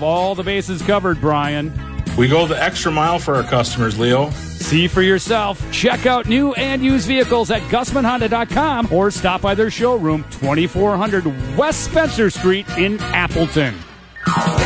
have all the bases covered, Brian. We go the extra mile for our customers, Leo. See for yourself. Check out new and used vehicles at GussmanHonda.com or stop by their showroom, 2400 West Spencer Street in Appleton.